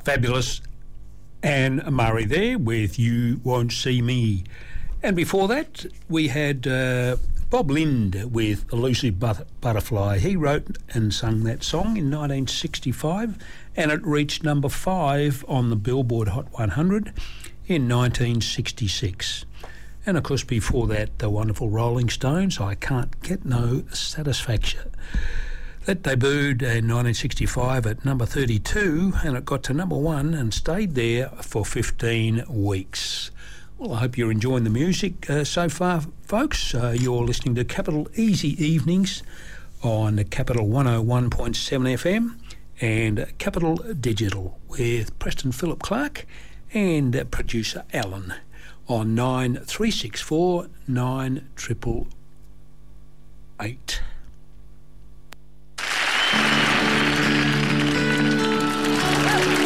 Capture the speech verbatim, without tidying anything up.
Fabulous Anne Murray there with You Won't See Me. And before that, we had uh, Bob Lind with Elusive But- Butterfly. He wrote and sung that song in nineteen sixty-five, and it reached number five on the Billboard Hot one hundred in nineteen sixty-six. And of course, before that, the wonderful Rolling Stones, I Can't Get No Satisfaction. That debuted in nineteen sixty-five at number thirty-two, and it got to number one and stayed there for fifteen weeks. Well, I hope you're enjoying the music uh, so far, folks. Uh, you're listening to Capital Easy Evenings on Capital one oh one point seven F M and Capital Digital with Preston Philip Clark and uh, producer Alan on nine three six four nine triple eight.